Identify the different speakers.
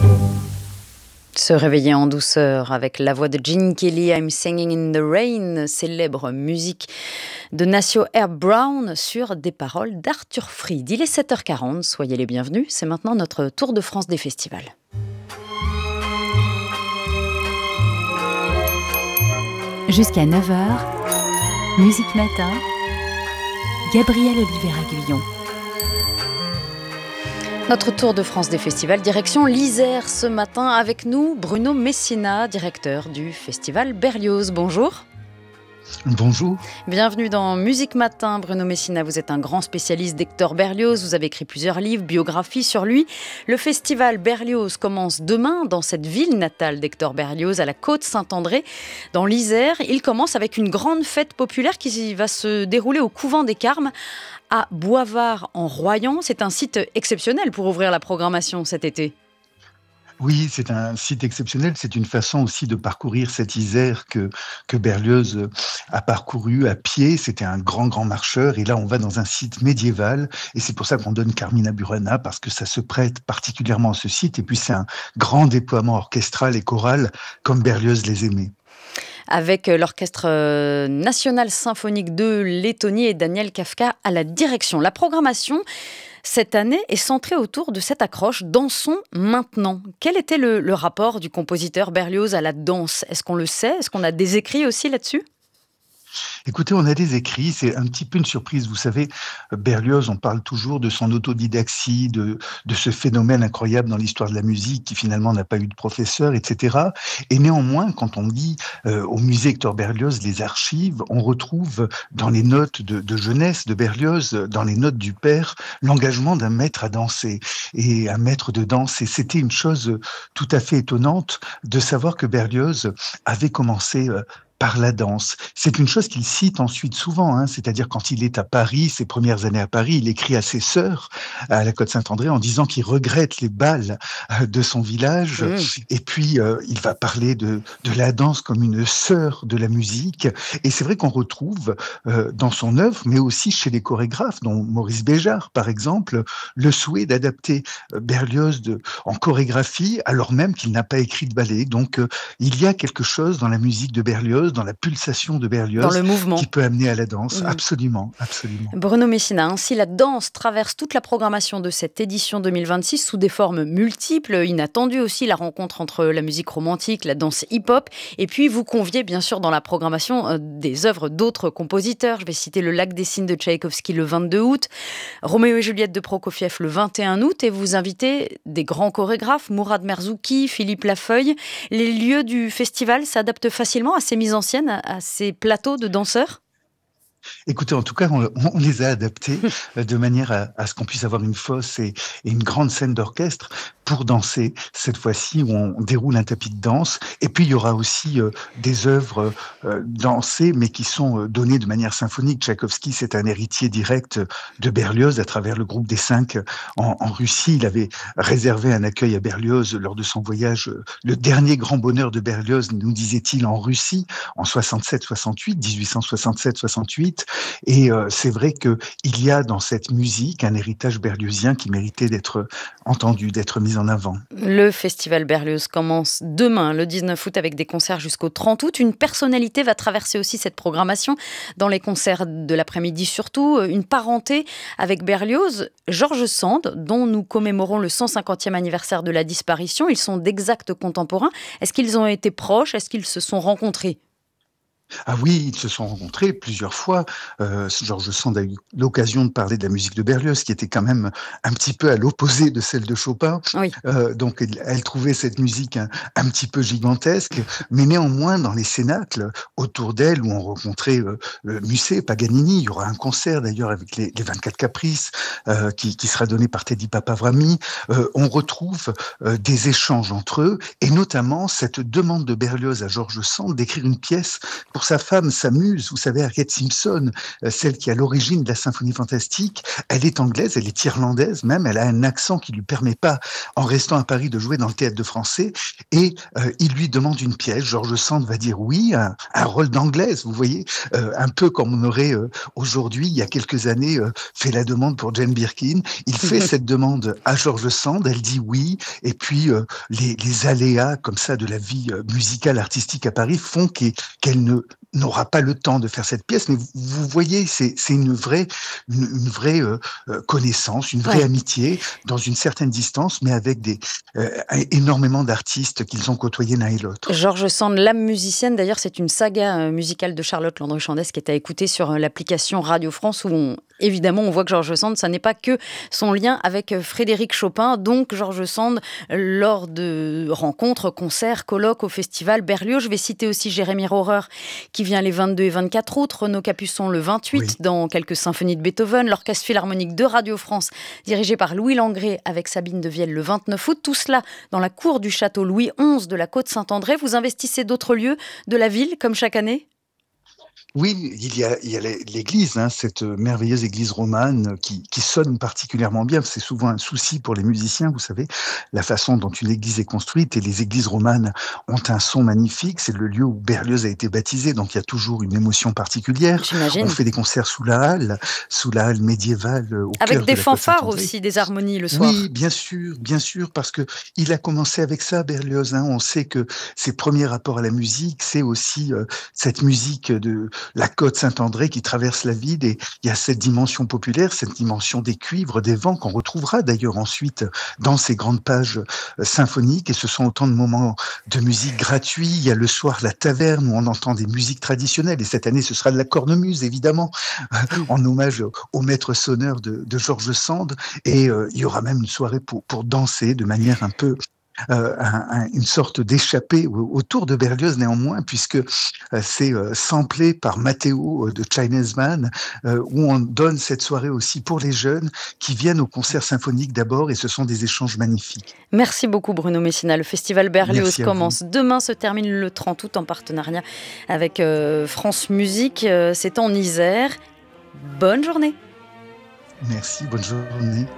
Speaker 1: Se réveiller en douceur avec la voix de Gene Kelly, I'm Singing in the Rain, célèbre musique de Nacio Herb Brown sur des paroles d'Arthur Freed. Il est 7h40, soyez les bienvenus, c'est maintenant notre tour de France des festivals.
Speaker 2: Jusqu'à 9h, Musique Matin, Gabriel Olivier-Aguillon.
Speaker 1: Notre tour de France des festivals, direction l'Isère ce matin avec nous, Bruno Messina, directeur du festival Berlioz. Bonjour.
Speaker 3: Bonjour.
Speaker 1: Bienvenue dans Musique Matin. Bruno Messina, vous êtes un grand spécialiste d'Hector Berlioz. Vous avez écrit plusieurs livres, biographies sur lui. Le festival Berlioz commence demain dans cette ville natale d'Hector Berlioz, à la Côte-Saint-André, dans l'Isère. Il commence avec une grande fête populaire qui va se dérouler au couvent des Carmes à Boivard en Royan. C'est un site exceptionnel pour ouvrir la programmation cet été.
Speaker 3: Oui, c'est un site exceptionnel. C'est une façon aussi de parcourir cette Isère que Berlioz a parcouru à pied. C'était un grand marcheur. Et là, on va dans un site médiéval. Et c'est pour ça qu'on donne Carmina Burana, parce que ça se prête particulièrement à ce site. Et puis, c'est un grand déploiement orchestral et choral, comme Berlioz les aimait.
Speaker 1: Avec l'Orchestre national symphonique de Lettonie et Daniel Kafka à la direction. La programmation, cette année, est centrée autour de cette accroche « Dansons maintenant ». Quel était le rapport du compositeur Berlioz à la danse ? Est-ce qu'on le sait ? Est-ce qu'on a des écrits aussi là-dessus ?
Speaker 3: Écoutez, on a des écrits, c'est un petit peu une surprise. Vous savez, Berlioz, on parle toujours de son autodidaxie, de ce phénomène incroyable dans l'histoire de la musique qui finalement n'a pas eu de professeur, etc. Et néanmoins, quand on lit au musée Hector Berlioz les archives, on retrouve dans les notes de jeunesse de Berlioz, dans les notes du père, l'engagement d'un maître à danser et un maître de danse. Et c'était une chose tout à fait étonnante de savoir que Berlioz avait commencé par la danse. C'est une chose qu'il cite ensuite souvent, c'est-à-dire quand il est à Paris, ses premières années à Paris, il écrit à ses sœurs à la Côte-Saint-André en disant qu'il regrette les bals de son village. Et puis, il va parler de la danse comme une sœur de la musique. Et c'est vrai qu'on retrouve dans son œuvre, mais aussi chez les chorégraphes, dont Maurice Béjart, par exemple, le souhait d'adapter Berlioz en chorégraphie, alors même qu'il n'a pas écrit de ballet. Donc, il y a quelque chose dans la musique de Berlioz, dans la pulsation de Berlioz,
Speaker 1: dans le mouvement,
Speaker 3: qui peut amener à la danse. Absolument.
Speaker 1: Bruno Messina, ainsi la danse traverse toute la programmation de cette édition 2026 sous des formes multiples, inattendues aussi, la rencontre entre la musique romantique, la danse hip-hop, et puis vous conviez bien sûr dans la programmation des œuvres d'autres compositeurs. Je vais citer Le Lac des Cygnes de Tchaïkovski le 22 août, Roméo et Juliette de Prokofiev le 21 août, et vous invitez des grands chorégraphes, Mourad Merzouki, Philippe Lafeuille. Les lieux du festival s'adaptent facilement à ces mises en scène, à ces plateaux de danseurs ?
Speaker 3: Écoutez, en tout cas, on les a adaptés de manière à ce qu'on puisse avoir une fosse et une grande scène d'orchestre pour danser, cette fois-ci, où on déroule un tapis de danse. Et puis, il y aura aussi des œuvres dansées, mais qui sont données de manière symphonique. Tchaïkovski, c'est un héritier direct de Berlioz à travers le groupe des 5 en Russie. Il avait réservé un accueil à Berlioz lors de son voyage, le dernier grand bonheur de Berlioz, nous disait-il, en Russie, en 67-68, 1867-68. Et c'est vrai qu'il y a dans cette musique un héritage berliozien qui méritait d'être entendu, d'être mis en avant.
Speaker 1: Le festival Berlioz commence demain, le 19 août, avec des concerts jusqu'au 30 août. Une personnalité va traverser aussi cette programmation dans les concerts de l'après-midi surtout. Une parenté avec Berlioz, George Sand, dont nous commémorons le 150e anniversaire de la disparition. Ils sont d'exacts contemporains. Est-ce qu'ils ont été proches ? Est-ce qu'ils se sont rencontrés ?
Speaker 3: Ah oui, ils se sont rencontrés plusieurs fois. George Sand a eu l'occasion de parler de la musique de Berlioz, qui était quand même un petit peu à l'opposé de celle de Chopin.
Speaker 1: Oui.
Speaker 3: Donc, elle trouvait cette musique un petit peu gigantesque, mais néanmoins, dans les cénacles autour d'elle, où on rencontrait Musset, Paganini, il y aura un concert d'ailleurs avec les 24 Caprices, qui sera donné par Teddy Papavrami. On retrouve des échanges entre eux, et notamment cette demande de Berlioz à George Sand d'écrire une pièce pour sa femme, sa muse, vous savez, Harriet Simpson, celle qui est à l'origine de la symphonie fantastique, elle est anglaise, elle est irlandaise même, elle a un accent qui lui permet pas, en restant à Paris, de jouer dans le théâtre de français, et il lui demande une pièce. George Sand va dire oui, un rôle d'anglaise, vous voyez, un peu comme on aurait aujourd'hui, il y a quelques années, fait la demande pour Jane Birkin. Il fait cette demande à George Sand, elle dit oui, et puis les aléas comme ça de la vie musicale, artistique à Paris font qu'elle n'aura pas le temps de faire cette pièce, mais vous voyez, c'est une vraie connaissance, une vraie
Speaker 1: Ouais.
Speaker 3: amitié, dans une certaine distance, mais avec énormément d'artistes qu'ils ont côtoyés l'un et l'autre.
Speaker 1: George Sand, l'âme musicienne, d'ailleurs, c'est une saga musicale de Charlotte Landry-Chandès qui est à écouter sur l'application Radio France où évidemment, on voit que George Sand, ça n'est pas que son lien avec Frédéric Chopin. Donc, George Sand, lors de rencontres, concerts, colloques au festival Berlioz. Je vais citer aussi Jérémy Raurer qui vient les 22 et 24 août, Renaud Capuçon le 28
Speaker 3: Oui.
Speaker 1: dans quelques symphonies de Beethoven, l'Orchestre Philharmonique de Radio France dirigé par Louis Langrée avec Sabine de Vielle le 29 août. Tout cela dans la cour du château Louis XI de la Côte-Saint-André. Vous investissez d'autres lieux de la ville comme chaque année ?
Speaker 3: Oui, il y a l'église, hein, cette merveilleuse église romane qui sonne particulièrement bien. C'est souvent un souci pour les musiciens, vous savez, la façon dont une église est construite. Et les églises romanes ont un son magnifique. C'est le lieu où Berlioz a été baptisé, donc il y a toujours une émotion particulière. On
Speaker 1: J'imagine.
Speaker 3: fait des concerts sous la halle médiévale, au
Speaker 1: Avec
Speaker 3: cœur de
Speaker 1: des
Speaker 3: la côte
Speaker 1: fanfares
Speaker 3: Saint-André.
Speaker 1: aussi, des harmonies le
Speaker 3: Oui,
Speaker 1: soir.
Speaker 3: bien sûr, parce que il a commencé avec ça, Berlioz, hein. On sait que ses premiers rapports à la musique, c'est aussi cette musique de la côte Saint-André qui traverse la ville, et il y a cette dimension populaire, cette dimension des cuivres, des vents qu'on retrouvera d'ailleurs ensuite dans ces grandes pages symphoniques, et ce sont autant de moments de musique gratuits. Il y a le soir la taverne où on entend des musiques traditionnelles, et cette année ce sera de la cornemuse évidemment, en hommage au maître sonneur de George Sand. Et il y aura même une soirée pour danser de manière un peu une sorte d'échappée autour de Berlioz néanmoins, puisque c'est samplé par Matteo de Chinese Man, où on donne cette soirée aussi pour les jeunes qui viennent au concert symphonique d'abord, et ce sont des échanges magnifiques.
Speaker 1: Merci beaucoup Bruno Messina. Le festival Berlioz
Speaker 3: Merci à vous.
Speaker 1: commence demain, se termine le 30 août en partenariat avec France Musique. C'est en Isère. Bonne journée.
Speaker 3: Merci, bonne journée.